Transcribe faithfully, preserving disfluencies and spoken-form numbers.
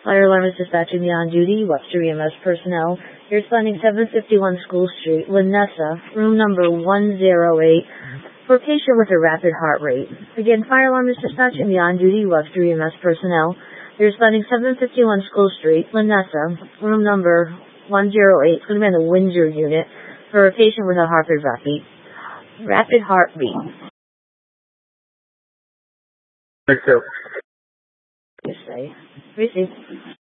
Fire alarm is dispatching the on-duty Webster E M S personnel. You're responding seven fifty-one School Street, Lanessa, room number one oh eight, for a patient with a rapid heart rate. Again, fire alarm is dispatching the on-duty Webster E M S personnel. You're responding seven fifty-one School Street, Lanessa, room number one oh eight. It's going to be in the Windsor unit for a patient with a rapid heartbeat. Rapid heartbeat. Thank you. Yes, I receive.